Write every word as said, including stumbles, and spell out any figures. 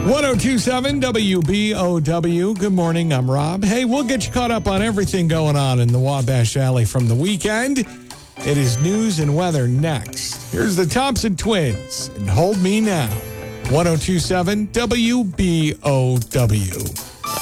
ten twenty-seven W B O W. Good morning. I'm Rob. Hey, we'll get you caught up on everything going on in the Wabash Valley from the weekend. It is news and weather next. Here's the Thompson Twins and Hold Me Now. ten twenty-seven W B O W.